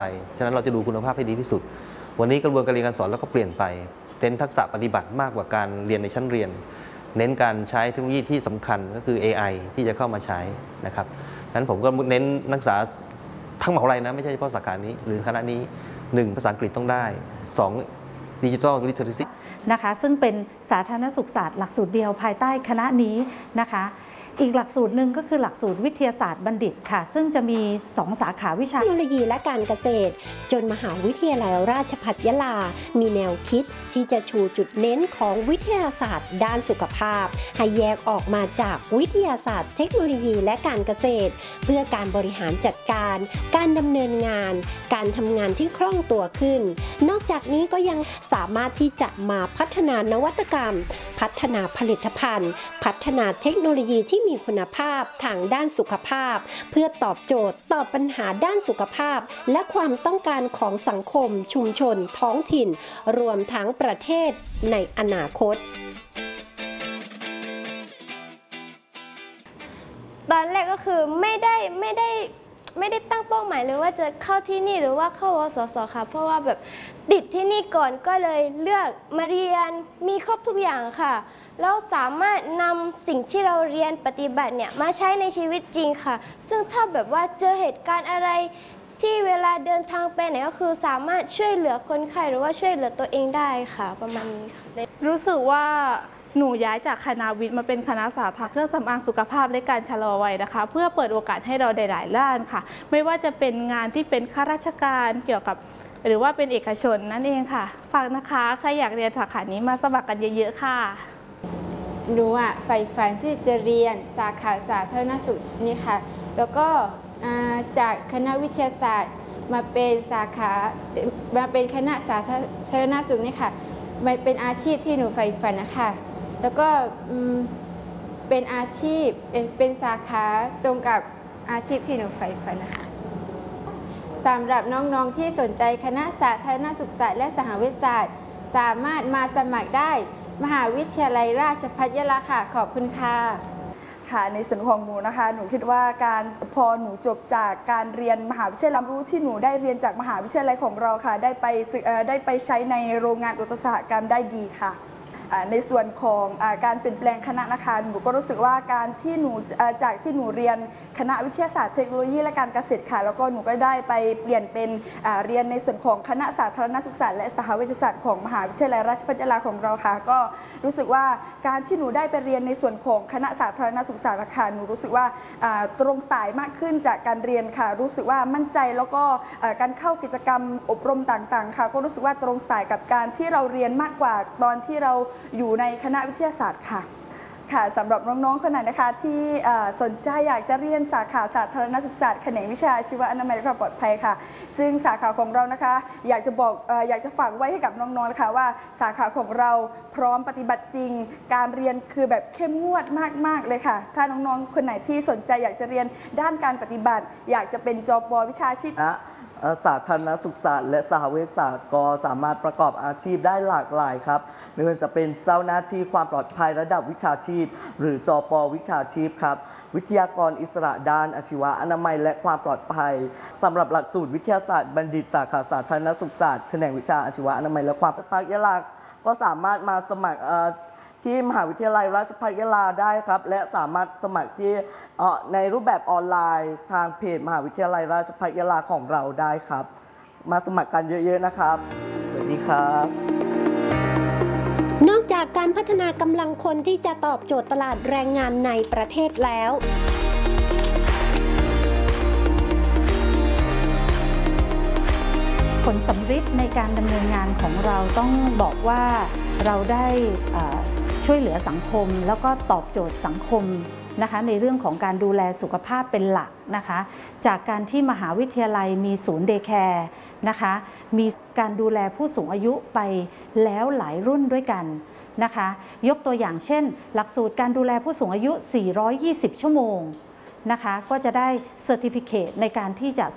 ฉะนั้นเราจะดูคุณภาพให้ดีที่สุดวันนี้กระบวนการเรียนการสอนเราก็เปลี่ยนไปเน้นทักษะปฏิบัติมากกว่าการเรียนในชั้นเรียนเน้นการใช้เทคโนโลยีที่สำคัญก็คือ AI ที่จะเข้ามาใช้นะครับนั้นผมก็เน้นนักศึกษาทั้งมหาวิทยาลัยนะไม่ใช่เฉพาะสาขานี้หรือคณะนี้1ภาษาอังกฤษต้องได้2 Digital Literacy นะคะซึ่งเป็นสาธารณสุขศาสตร์หลักสูตรเดียวภายใต้คณะนี้นะคะอีกหลักสูตรหนึ่งก็คือหลักสูตรวิทยาศาสตร์บัณฑิตค่ะซึ่งจะมี2สาขาวิชาเทคโนโลยีและการเกษตรจนมหาวิทยาลัยราชภัฏยะลามีแนวคิดที่จะชูจุดเน้นของวิทยาศาสตร์ด้านสุขภาพให้แยกออกมาจากวิทยาศาสตร์เทคโนโลยีและการเกษตรเพื่อการบริหารจัดการการดำเนินงานการทำงานที่คล่องตัวขึ้นนอกจากนี้ก็ยังสามารถที่จะมาพัฒนานวัตกรรมพัฒนาผลิตภัณฑ์พัฒนาเทคโนโลยีที่มีคุณภาพทางด้านสุขภาพเพื่อตอบโจทย์ต่อปัญหาด้านสุขภาพและความต้องการของสังคมชุมชนท้องถิ่นรวมทั้งประเทศในอนาคตตอนแรกก็คือไม่ได้ตั้งเป้าหมายเลยว่าจะเข้าที่นี่หรือว่าเข้าวสสค่ะเพราะว่าแบบติดที่นี่ก่อนก็เลยเลือกมาเรียนมีครบทุกอย่างค่ะแล้วสามารถนำสิ่งที่เราเรียนปฏิบัติเนี่ยมาใช้ในชีวิตจริงค่ะซึ่งถ้าแบบว่าเจอเหตุการณ์อะไรที่เวลาเดินทางไปไหนก็คือสามารถช่วยเหลือคนไข้หรือว่าช่วยเหลือตัวเองได้ค่ะประมาณนี้ค่ะรู้สึกว่าหนูย้ายจากคณะวิทย์มาเป็นคณะสาธารณสุขเครื่องสำอางสุขภาพและการชะลอวัยนะคะเพื่อเปิดโอกาสให้เราได้หลายด้านค่ะไม่ว่าจะเป็นงานที่เป็นข้าราชการเกี่ยวกับหรือว่าเป็นเอกชนนั่นเองค่ะฝากนะคะใครอยากเรียนสาขานี้มาสมัครกันเยอะๆค่ะหนูใฝ่ฝันที่จะเรียนสาขาสาธารณสุขนี่ค่ะแล้วก็จากคณะวิทยาศาสตร์มาเป็นคณะสาธารณสุขนี่ค่ะมันเป็นอาชีพที่หนูใฝ่ฝันนะคะแล้วก็เป็นอาชีพเป็นสาขาตรงกับอาชีพที่หนูใฝ่ฝันนะคะสำหรับน้องๆที่สนใจคณะสาธารณสุขศาสตร์และสหวิทยาศาสตร์สามารถมาสมัครได้มหาวิทยาลัยราชภัฏยะลาค่ะขอบคุณค่ะค่ะในส่วนของหนูนะคะหนูคิดว่าพอหนูจบจากการเรียนมหาวิทยาลัยรู้ที่หนูได้เรียนจากมหาวิทยาลัยของเราค่ะได้ไปใช้ในโรงงานอุตสาหกรรมได้ดีค่ะในส่วนของการเปลี่ยนแปลงคณะนะคะหนูก็รู้สึกว่าการที่หนูจากที่หนูเรียนคณะวิทยาศาสตร์เทคโนโลยีและการเกษตรค่ะแล้วก็หนูก็ได้ไปเปลี่ยนเป็นเรียนในส่วนของคณะสาธารณสุขศาสตร์และสหวิทยาศาสตร์ของมหาวิทยาลัยราชภัฏยะลาของเราค่ะก็รู้สึกว่าการที่หนูได้ไปเรียนในส่วนของคณะสาธารณสุขศาสตร์ค่ะหนูรู้สึกว่าตรงสายมากขึ้นจากการเรียนค่ะรู้สึกว่ามั่นใจแล้วก็การเข้ากิจกรรมอบรมต่างๆค่ะก็รู้สึกว่าตรงสายกับการที่เราเรียนมากกว่าตอนที่เราอยู่ในคณะวิทยาศาสตร์ค่ะสำหรับน้องๆคนไหนนะคะที่สนใจอยากจะเรียนสาขาสาธารณสุขศาสตร์แขนงวิชาชีวอนามัยและความปลอดภัยค่ะซึ่งสาขาของเรานะคะอยากจะฝากไว้ให้กับน้องๆนะคะว่าสาขาของเราพร้อมปฏิบัติจริงการเรียนคือแบบเข้มงวดมากๆเลยค่ะถ้าน้องๆคนไหนที่สนใจอยากจะเรียนด้านการปฏิบัติอยากจะเป็นจป.วิชาชีพสาธารณสุขศาสตร์และสหวิทยาศาสตร์ก็สามารถประกอบอาชีพได้หลากหลายครับไม่ว่าจะเป็นเจ้าหน้าที่ความปลอดภัยระดับวิชาชีพหรือจป.วิชาชีพครับวิทยากรอิสระด้านอาชีวะอนามัยและความปลอดภัยสำหรับหลักสูตรวิทยาศาสตร์บัณฑิตสาขาสาธารณสุขศาสตร์แขนงวิชาอาชีวะอนามัยและความปลอดภัยยะลาก็สามารถมาสมัครที่มหาวิทยาลัยราชภัฏยะลาได้ครับและสามารถสมัครที่ในรูปแบบออนไลน์ทางเพจมหาวิทยาลัยราชภัฏยะลาของเราได้ครับมาสมัครกันเยอะๆนะครับสวัสดีครับนอกจากการพัฒนากำลังคนที่จะตอบโจทย์ตลาดแรงงานในประเทศแล้วผลสำฤทธิ์ในการดำเนินงานของเราต้องบอกว่าเราได้ช่วยเหลือสังคมแล้วก็ตอบโจทย์สังคมนะคะในเรื่องของการดูแลสุขภาพเป็นหลักนะคะจากการที่มหาวิทยาลัยมีศูนย์เดย์แคร์นะคะมีการดูแลผู้สูงอายุไปแล้วหลายรุ่นด้วยกันนะคะยกตัวอย่างเช่นหลักสูตรการดูแลผู้สูงอายุ420 ชั่วโมงนะคะก็จะได้เซอร์ติฟิเคตในการที่จะ